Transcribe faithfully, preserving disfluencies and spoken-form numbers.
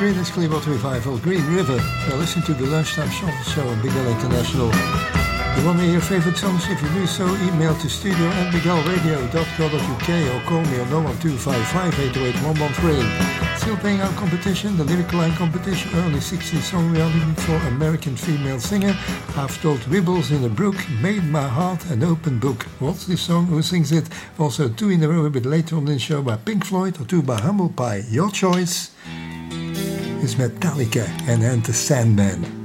Creedence Clearwater Revival, Green River. Now listen to the Lunchtime Shuffle Show on Big L International. You want to hear your favorite songs? If you do so, email to studio at big l radio dot co dot u k or call me on oh one two five five, eight oh eight, one one three. Still paying our competition, the Lyric Line competition, early sixties song we are looking for American female singer. I've told Wibbles in a Brook, made my heart an open book. What's this song? Who sings it? Also two in a row a bit later on the show by Pink Floyd or two by Humble Pie. Your choice is Metallica and Enter Sandman.